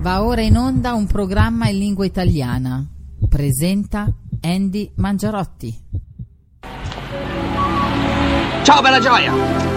Va ora in onda un programma in lingua italiana. Presenta Andy Mangiarotti. Ciao bella gioia!